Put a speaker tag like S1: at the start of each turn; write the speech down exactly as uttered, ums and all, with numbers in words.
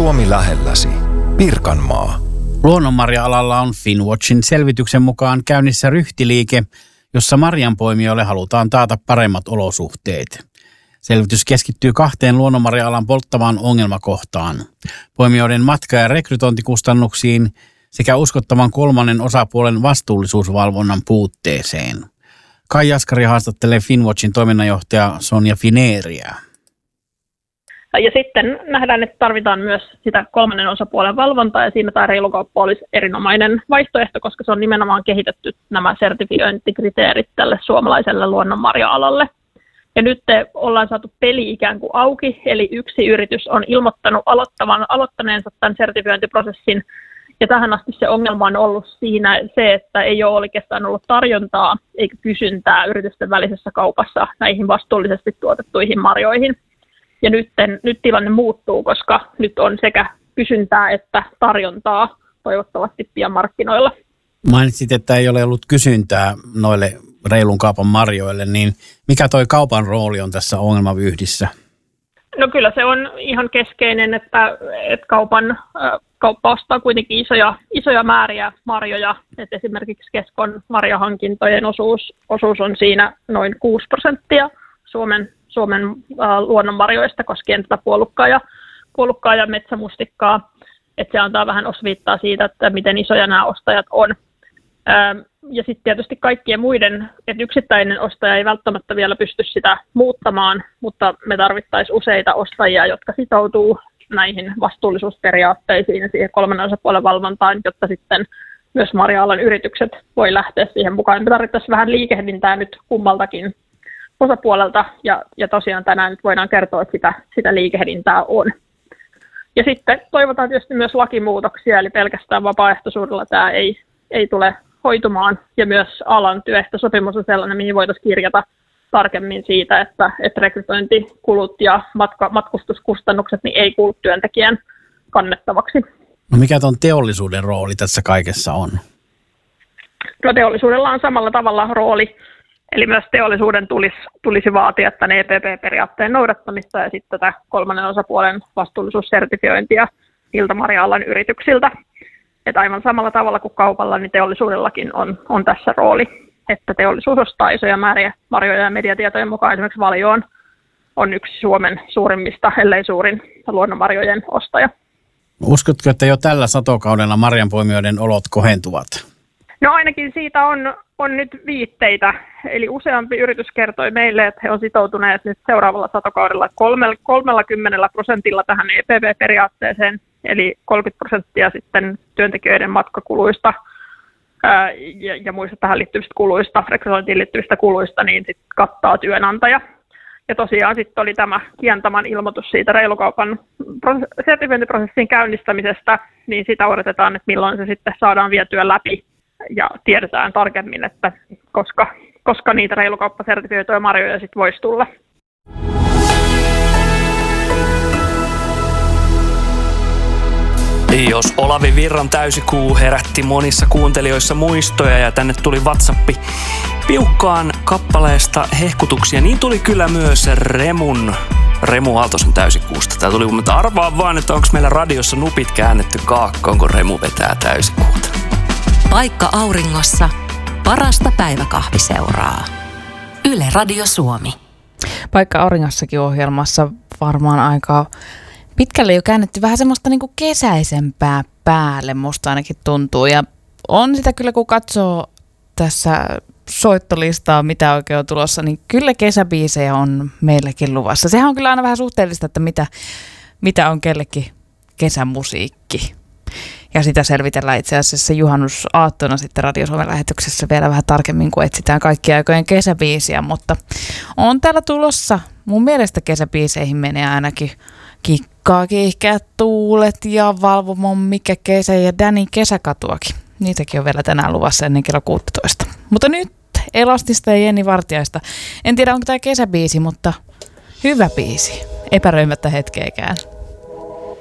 S1: Suomi lähelläsi. Pirkanmaa.
S2: Luonnonmarja-alalla on Finnwatchin selvityksen mukaan käynnissä ryhtiliike, jossa marjanpoimijoille halutaan taata paremmat olosuhteet. Selvitys keskittyy kahteen luonnonmarja-alan polttavaan ongelmakohtaan: poimijoiden matka- ja rekrytointikustannuksiin sekä uskottavan kolmannen osapuolen vastuullisuusvalvonnan puutteeseen. Kai Jaskari haastattelee Finnwatchin toiminnanjohtaja Sonja Fineeriä.
S3: Ja sitten nähdään, että tarvitaan myös sitä kolmannen osapuolen valvontaa, ja siinä tämä reilu kauppa olisi erinomainen vaihtoehto, koska se on nimenomaan kehitetty nämä sertifiointikriteerit tälle suomalaiselle luonnonmarja-alalle. Ja nyt ollaan saatu peli ikään kuin auki, eli yksi yritys on ilmoittanut aloittavan, aloittaneensa tämän sertifiointiprosessin, ja tähän asti se ongelma on ollut siinä se, että ei ole oikeastaan ollut tarjontaa eikä kysyntää yritysten välisessä kaupassa näihin vastuullisesti tuotettuihin marjoihin. Ja nyt, nyt tilanne muuttuu, koska nyt on sekä kysyntää että tarjontaa toivottavasti pian markkinoilla.
S2: Mainitsit, että ei ole ollut kysyntää noille reilun kaupan marjoille, niin mikä toi kaupan rooli on tässä ongelmavyyhdissä?
S3: No kyllä se on ihan keskeinen, että, että kaupan, kauppa ostaa kuitenkin isoja, isoja määriä marjoja. Että esimerkiksi Keskon marjahankintojen osuus, osuus on siinä noin kuusi prosenttia Suomen Suomen äh, luonnonmarjoista koskien tätä puolukkaa ja, puolukkaa ja metsämustikkaa. Että se antaa vähän osviittaa siitä, että miten isoja nämä ostajat on. Ähm, ja sitten tietysti kaikkien muiden, että yksittäinen ostaja ei välttämättä vielä pysty sitä muuttamaan, mutta me tarvittaisiin useita ostajia, jotka sitoutuu näihin vastuullisuusperiaatteisiin ja siihen kolmannen osapuolen valvontaan, jotta sitten myös marja-alan yritykset voi lähteä siihen mukaan. Me tarvittaisiin vähän liikehdintää nyt kummaltakin osapuolelta, ja, ja tosiaan tänään nyt voidaan kertoa, että sitä, sitä liikehdintää on. Ja sitten toivotaan tietysti myös lakimuutoksia, eli pelkästään vapaaehtoisuudella tämä ei, ei tule hoitumaan, ja myös alan työehtosopimus on sellainen, mihin voitaisiin kirjata tarkemmin siitä, että, että rekrytointikulut ja matka, matkustuskustannukset niin ei kuulu työntekijän kannettavaksi.
S2: No mikä tuon teollisuuden rooli tässä kaikessa on?
S3: No teollisuudella on samalla tavalla rooli. Eli myös teollisuuden tulisi, tulisi vaatia tämän E P P-periaatteen noudattamista ja sitten tätä kolmannen osapuolen vastuullisuussertifiointia siltä marja-alan yrityksiltä. Että aivan samalla tavalla kuin kaupalla, niin teollisuudellakin on, on tässä rooli, että teollisuus ostaa isoja määriä marjoja ja mediatietojen mukaan esimerkiksi Valio on, on yksi Suomen suurimmista, ellei suurin luonnonmarjojen ostaja.
S2: Uskotko, että jo tällä satokaudella marjanpoimijoiden olot kohentuvat?
S3: No ainakin siitä on, on nyt viitteitä. Eli useampi yritys kertoi meille, että he on sitoutuneet nyt seuraavalla satokaudella kolmekymmentä prosentilla tähän E P P-periaatteeseen, eli kolmekymmentä prosenttia sitten työntekijöiden matkakuluista ää, ja, ja muista tähän liittyvistä kuluista, rekrytointiin liittyvistä kuluista, niin sit kattaa työnantaja. Ja tosiaan sitten oli tämä Kiantaman ilmoitus siitä reilukaupan sertifiointiprosessin käynnistämisestä, niin sitä odotetaan, että milloin se sitten saadaan vietyä läpi. Ja tiedetään tarkemmin, että koska, koska niitä reilukauppasertifioituja marjoja sitten voisi tulla.
S4: Jos Olavi Virran täysikuu herätti monissa kuuntelijoissa muistoja ja tänne tuli WhatsAppi piukkaan kappaleesta hehkutuksia, niin tuli kyllä myös Remun, Remu Aaltosen täysikuusta. Tää tuli, mutta arvaa vaan, että onko meillä radiossa nupit käännetty kaakkoon, kun Remu vetää täysikuuta.
S5: Paikka auringossa. Parasta päiväkahviseuraa. Yle Radio Suomi.
S6: Paikka aurinkossakin ohjelmassa varmaan aika pitkälle jo käännetty vähän semmoista niinku kesäisempää päälle, musta ainakin tuntuu. Ja on sitä kyllä, kun katsoo tässä soittolistaa, mitä oikein on tulossa, niin kyllä kesäbiisejä on meillekin luvassa. Sehän on kyllä aina vähän suhteellista, että mitä, mitä on kellekin kesämusiikki. Ja sitä selvitellään itse asiassa juhannusaattona sitten Radio Suomen lähetyksessä vielä vähän tarkemmin, kun etsitään kaikkia aikojen kesäbiisiä. Mutta on täällä tulossa, mun mielestä kesäbiiseihin menee ainakin Kikkaa, kiihkeät tuulet ja Valvomon mikä kesä ja Danny kesäkatuakin. Niitäkin on vielä tänään luvassa ennen kello kuusitoista. Mutta nyt Elostista ja Jenni Vartiaista. En tiedä, onko tämä kesäbiisi, mutta hyvä biisi. Epäröimättä hetkeäkään.